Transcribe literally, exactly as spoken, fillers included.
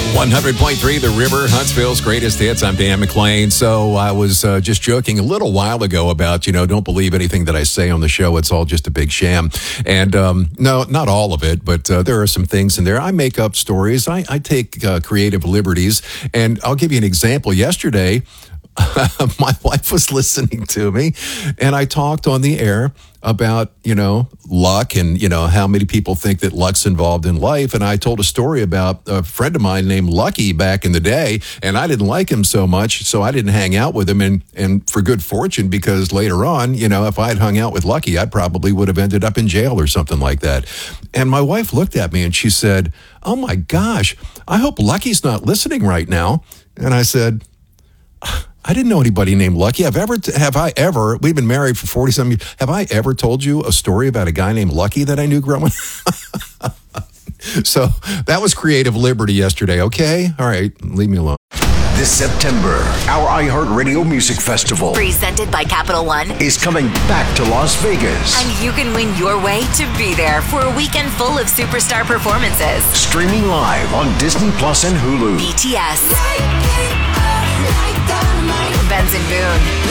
one hundred point three The River, Huntsville's greatest hits. I'm Dan McClain. So I was uh, just joking a little while ago about, you know, don't believe anything that I say on the show. It's all just a big sham. And um, no, not all of it, but uh, there are some things in there. I make up stories. I, I take uh, creative liberties. And I'll give you an example. Yesterday, my wife was listening to me, and I talked on the air about, you know, luck and, you know, how many people think that luck's involved in life. And I told a story about a friend of mine named Lucky back in the day, and I didn't like him so much, so I didn't hang out with him, and, and for good fortune, because later on, you know, if I had hung out with Lucky, I probably would have ended up in jail or something like that. And my wife looked at me and she said, "Oh my gosh, I hope Lucky's not listening right now." And I said, I didn't know anybody named Lucky. Have ever, have I ever, we've been married for forty-some years, have I ever told you a story about a guy named Lucky that I knew growing up? So that was creative liberty yesterday, okay? All right, leave me alone. This September, our iHeartRadio Music Festival, presented by Capital One, is coming back to Las Vegas. And you can win your way to be there for a weekend full of superstar performances. Streaming live on Disney Plus and Hulu. B T S, Benson Boone,